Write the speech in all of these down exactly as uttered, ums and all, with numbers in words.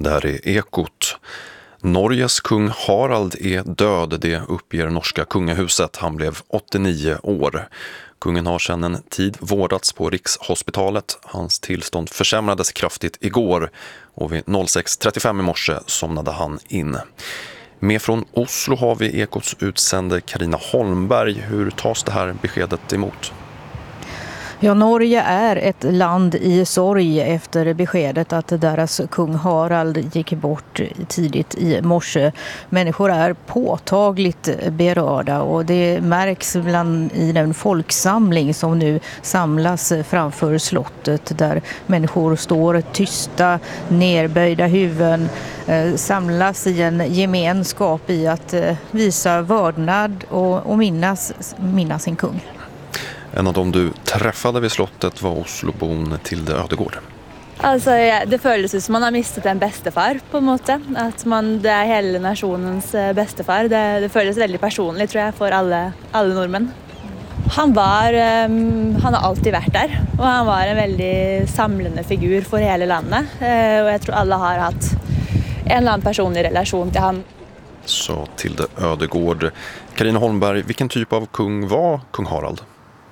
Det här är Ekot. Norges kung Harald är död, det uppger norska kungahuset. Han blev åttionio år. Kungen har sedan en tid vårdats på Rikshospitalet. Hans tillstånd försämrades kraftigt igår och vid sex trettiofem i morse somnade han in. Med från Oslo har vi Ekots utsände Carina Holmberg. Hur tas det här beskedet emot? Ja, Norge är ett land i sorg efter beskedet att deras kung Harald gick bort tidigt i morse. Människor är påtagligt berörda och det märks bland i den folksamling som nu samlas framför slottet, där människor står tysta, nerböjda huvuden, eh, samlas i en gemenskap i att eh, visa vördnad och, och minnas, minnas sin kung. En av dem du träffade vid slottet var Oslobon Tilde Ødegård. Altså, ja, det føles ut som man har mistet en bestefar på en måte. At man, det er hele nasjonens bestefar. Det, det føles veldig personlig, tror jeg, for alle, alle nordmenn. Han var, um, han har alltid vært der, og han var en veldig samlende figur for hele landet. Uh, og jeg tror alle har hatt en eller annen personlig relasjon til han. Så Tilde Ødegård. Carina Holmberg, vilken typ av kung var kung Harald?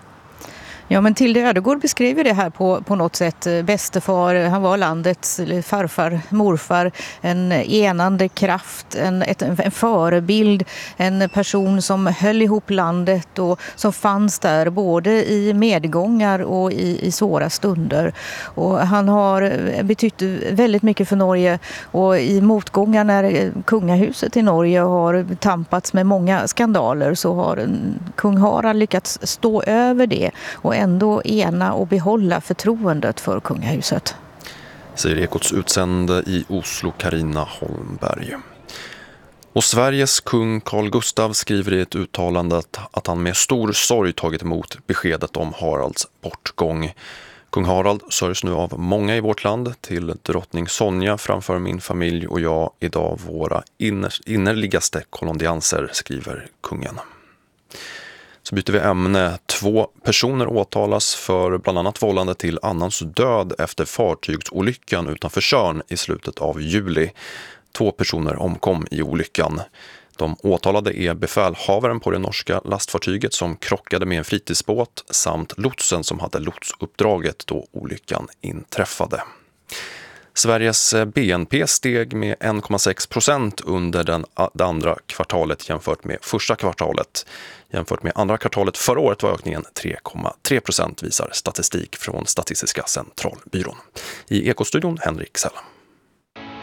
Ja, men Tilde Ødegård beskriver det här på, på något sätt. Bästefar, han var landets farfar, morfar, en enande kraft, en, ett, en förebild, en person som höll ihop landet och som fanns där både i medgångar och i, i svåra stunder. Och han har betytt väldigt mycket för Norge, och i motgångar när kungahuset i Norge har tampats med många skandaler så har kung Harald lyckats stå över det och ändå ena och behålla förtroendet för kungahuset. Säger Ekots utsände i Oslo, Carina Holmberg. Och Sveriges kung Carl Gustaf skriver i ett uttalande att han med stor sorg tagit emot beskedet om Haralds bortgång. Kung Harald sörjs nu av många i vårt land. Till drottning Sonja framför min familj och jag idag våra inner, innerligaste kolondianser, skriver kungen. Så byter vi ämne. Två personer åtalas för bland annat vållande till annans död efter fartygsolyckan utanför Tjörn i slutet av juli. Två personer omkom i olyckan. De åtalade är befälhavaren på det norska lastfartyget som krockade med en fritidsbåt samt lotsen som hade lotsuppdraget då olyckan inträffade. Sveriges B N P steg med en komma sex procent under den, det andra kvartalet jämfört med första kvartalet. Jämfört med andra kvartalet förra året var ökningen tre komma tre procent, visar statistik från Statistiska centralbyrån. I Ekostudion Henrik Sell.